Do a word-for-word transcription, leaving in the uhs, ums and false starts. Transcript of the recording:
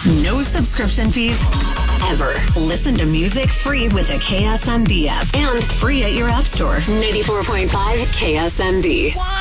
No subscription fees ever. Listen to music free with the K S M B app and free at your app store. ninety-four point five K S M B.